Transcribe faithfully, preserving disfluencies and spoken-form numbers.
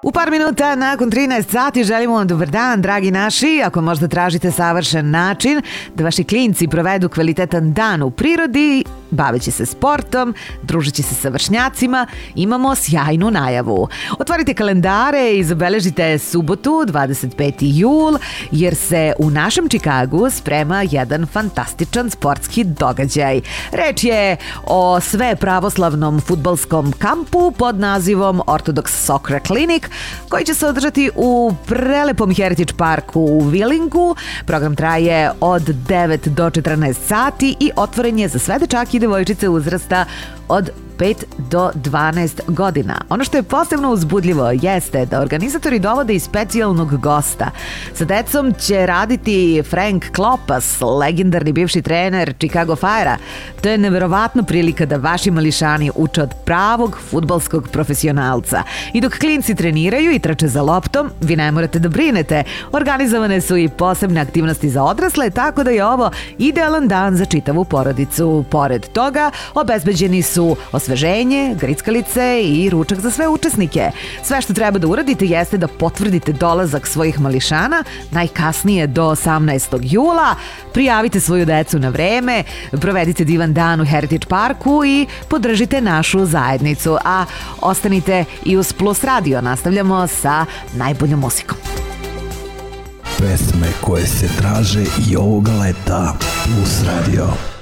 U par minuta nakon trinaest sati želimo vam dobar dan, dragi naši. Ako možda tražite savršen način da vaši klinci provedu kvalitetan dan u prirodi, baveći se sportom, družeći se sa vršnjacima, imamo sjajnu najavu. Otvorite kalendare i zabeležite subotu, dvadeset peti jul, jer se u našem Čikagu sprema jedan fantastičan sportski događaj. Reč je o sve pravoslavnom fudbalskom kampu pod nazivom Orthodox Soccer Clinic, koji će se održati u prelepom Heritage Parku u Willingu. Program traje od devet do četrnaest sati i otvoren je za sve dečake i devojčice uzrasta od pet do dvanaest godina. Ono što je posebno uzbudljivo jeste da organizatori dovode i specijalnog gosta. Sa decom će raditi Frank Klopas, legendarni bivši trener Chicago Fire-a. To je neverovatna prilika da vaši mališani uče od pravog fudbalskog profesionalca. I dok klinci treniraju i trče za loptom, vi ne morate da brinete. Organizovane su i posebne aktivnosti za odrasle, tako da je ovo idealan dan za čitavu porodicu. Pored toga, obezbeđeni su osveženje, grickalice i ručak za sve učesnike. Sve što treba da uradite jeste da potvrdite dolazak svojih mališana najkasnije do osamnaestog jula. Prijavite svoju decu na vreme, provedite divan dan u Heritage Parku i podržite našu zajednicu. A ostanite i uz Plus Radio. Nastavljamo sa najboljom muzikom. Pesme koje se traže i ovoga leta. Plus Radio.